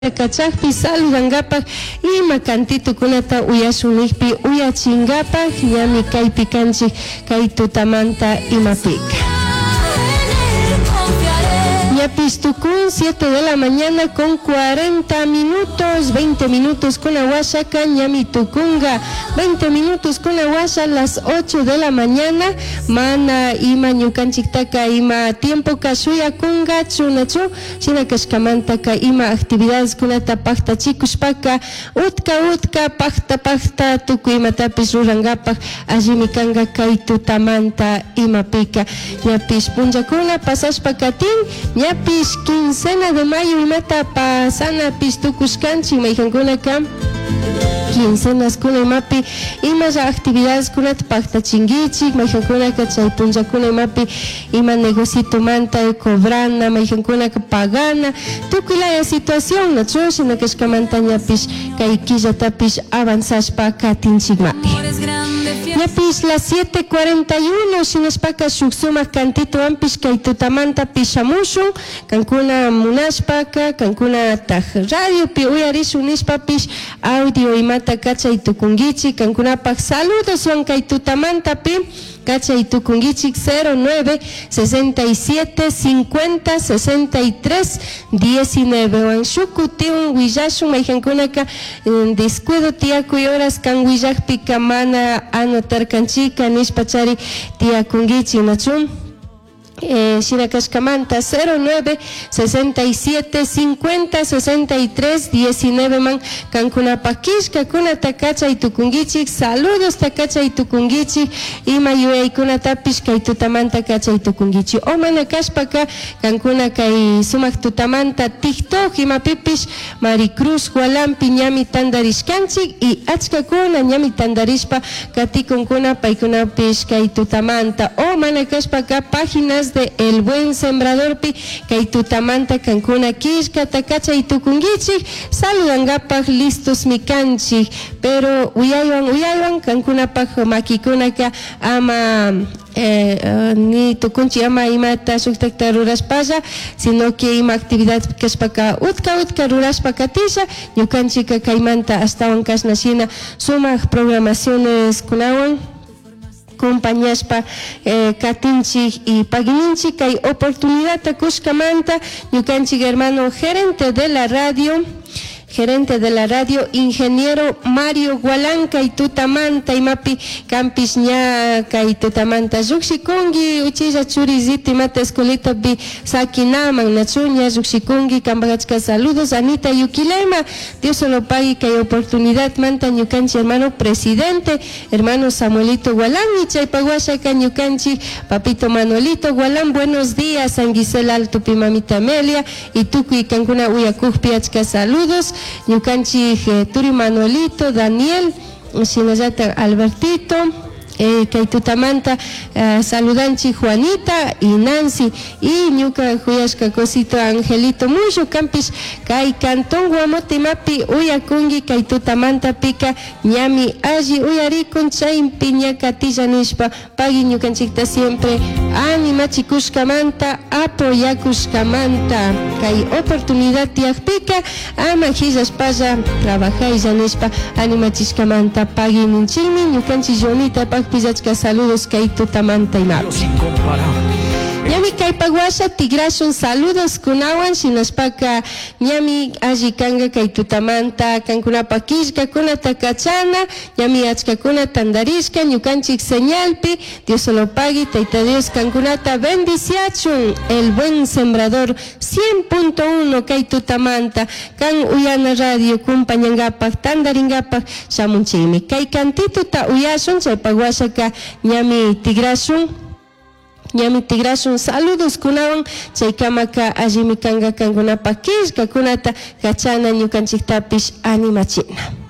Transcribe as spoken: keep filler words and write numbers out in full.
Kachakpi saludangapak ima kantitukunata uyasunigpi uyachingapak ñami kaypi kanchik kay tutamanta imapika. Ñapistukun siete de la mañana con cuarenta minutos, veinte minutos con Aguasaka, ñami tukunga, veinte minutos con Aguasa, las ocho de la mañana, mana ima ñukanchiktaka ima tiempo kasuya kunga chunachu, sina kashkamantaka ima actividades kunata pakta chikuspaka, utka utka pakta pakta tuku ima tapis rurangapak, allimi kanga kay tutamanta ima pika, ñapis punjakuna pasaspa katin, ñapis quincena de mayo imata pasana pistukuskanchi maijankuna kam quincenas kuna imapi imas actividades kunata paktachingichik maijankuna chay punjakuna imapi ima negocito manta cobrana maijankuna pagana tukuilaya situación nachu sino kashkamanta ñapis kay killatapis avanzaspa katinchikmari. Ñapis las siete cuarenta y uno sinaspaka shuksuma cantito ampis kay tutamanta pishamushun kankuna munaspaka kankuna taj radio pi uyarisun nispapis audio imata kachay tukungichik kankunapak saludos wan kay tutamanta pi kachay tukungichik cero nueve sesenta y siete cincuenta sesenta y tres diecinueve wan shukutiun willashun mayjankunaka descuido tiakuy horas kan willakpi kamana anotarkanchika nispachari tiakungichik nachun. Eh, Shirakashkamanta cero nueve sesenta y siete cincuenta sesenta y tres diecinueve man kankuna pakishka kuna takacha y tukungichik saludos takacha y tukungichik ima yuei kuna tapishka y tutamanta kacha y tukungichik o mana kashpaka kankuna kai sumak tutamanta tiktok ima pipish Maricruz Hualampi ñami tandarishkanchik y achka kuna ñami tandarishpa katikun kuna paikuna pishka y tutamanta o mana kashpaka páginas de El Buen Sembrador pi kay tutamanta kankuna kishka takacha y tukungichik saludangapak listos mikanchik pero uyaywan uyaywan kankunapak makikunaka ama Eh, uh, ni tukunchi ama imata suktakta ruraspalla sino que ima actividad kashpaka utka utka ruraspaka tisha ñukanchika kaymanta astawan kashnashina sumak programaciones kunawan compañaspa eh, katinchik y pagininchik hay oportunidad takushkamanta ñukanchik hermano gerente de la radio gerente de la radio, ingeniero Mario Gualanca y tutamanta y mapi campis ñaca y tutamanta zuxikungi uchilla churiziti mata escolita bi sakinaman nachuña zuxikungi cambagachka saludos Anita Yukilema Dios se lo pague que hay oportunidad manta ñukanchi hermano presidente hermano Samuelito Gualán y chaypaguasha ñukanchi papito Manuelito Gualán buenos días San Gisel Alto pi mamita Amelia y tuku y cancuna uyakujpi achka saludos ñukanchi eh, Turi Manuelito, Daniel, Sinayata Albertito, eh, kay tutamanta eh, saludanchi Juanita y Nancy y ñuka huyashka cosito Angelito mucho campis kay cantón Guamote mapi uyakungi kay tutamanta pika ñami alli uyarikun chaypi ñakatilla nishpa pagi ñukanchikta siempre animachikushkamanta apoyakushkamanta kay oportunidad tiakpika ama hillaspalla trabajaylla nishpa animachishkamanta pagi ninchilmi ñukanchi Jonita Pillachka saludos kay tutamanta y mapi. Ñami kay paguasha tigrashun saludos kunawan shinaspaka ñami alli kanga kay tutamanta kankuna pakishka kuna takachana ñami achka kuna tandarishka ñukanchik señalpi Dios se lo pague taita Dios kankunata bendiciachun el buen sembrador cien punto uno kay tutamanta kan uyana radio kumpañangapak tandaringapak shamunchimi kay kantituta uyashun chay paguashaka ñami tigrashun ñami tigrashun saludos kunawan chaykamaka allimi kanga kankuna pakishka kunata kachana ñukanchiktapish animachina.